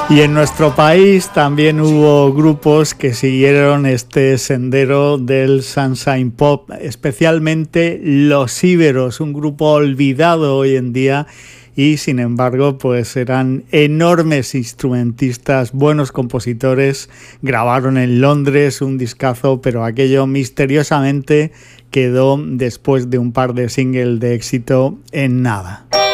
Y en nuestro país también hubo grupos que siguieron este sendero del Sunshine Pop, especialmente Los Íberos, un grupo olvidado hoy en día y sin embargo pues eran enormes instrumentistas, buenos compositores, grabaron en Londres un discazo, pero aquello misteriosamente quedó después de un par de singles de éxito en nada.